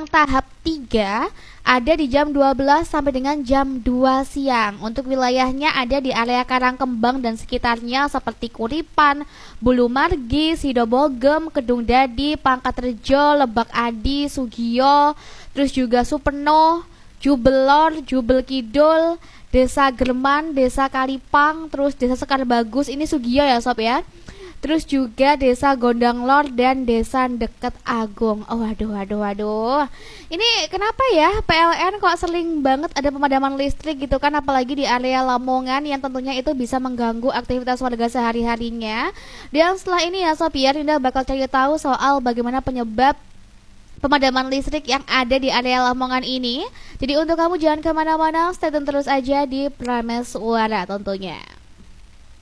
yang tahap 3 ada di jam 12 sampai dengan jam 2 siang. Untuk wilayahnya ada di area Karangkembang dan sekitarnya seperti Kuripan, Bulumargi, Sidobogem, Kedung Dadi, Pangkatrejo, Lebak Adi, Sugio, terus juga Supeno, Jubelor, Jubel Kidul, Desa German, Desa Kalipang, terus Desa Sekar Bagus, ini Sugio ya sob ya. Terus juga Desa Gondang Lor dan Desa Deket Agung. Oh waduh. Ini kenapa ya PLN kok sering banget ada pemadaman listrik gitu kan, apalagi di area Lamongan yang tentunya itu bisa mengganggu aktivitas warga sehari-harinya. Dan setelah ini ya sob ya, Rinda bakal cari tahu soal bagaimana penyebab pemadaman listrik yang ada di area Lamongan ini. Jadi untuk kamu jangan kemana-mana, stay tune terus aja di Prames Suara tentunya.